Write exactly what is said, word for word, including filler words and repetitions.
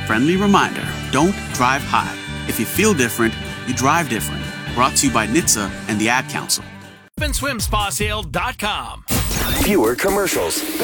Friendly reminder, don't drive high. If you feel different, you drive different. Brought to you by N H T S A and the Ad Council. swim spa sale dot com. Fewer commercials.